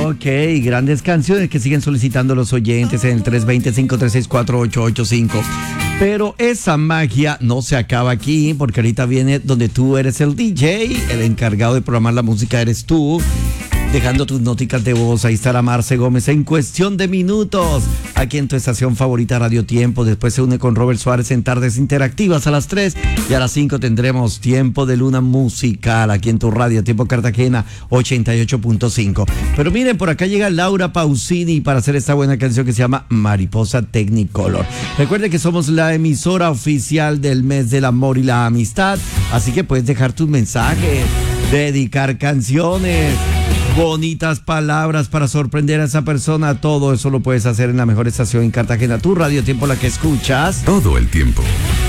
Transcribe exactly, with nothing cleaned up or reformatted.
Ok, grandes canciones que siguen solicitando los oyentes en el tres dos cero, cinco tres seis, cuatro ocho ocho cinco. Pero esa magia no se acaba aquí, porque ahorita viene donde tú eres el D J, el encargado de programar la música eres tú. Dejando tus noticas de voz, ahí estará Marce Gómez en cuestión de minutos, aquí en tu estación favorita Radio Tiempo. Después se une con Robert Suárez en Tardes Interactivas a las tres, y a las cinco tendremos Tiempo de Luna Musical aquí en tu radio Tiempo Cartagena ochenta y ocho punto cinco. Pero miren, por acá llega Laura Pausini para hacer esta buena canción que se llama Mariposa Technicolor. Recuerde que somos la emisora oficial del mes del amor y la amistad, así que puedes dejar tus mensajes, dedicar canciones, bonitas palabras para sorprender a esa persona. Todo eso lo puedes hacer en la mejor estación en Cartagena, tu Radio Tiempo, la que escuchas todo el tiempo.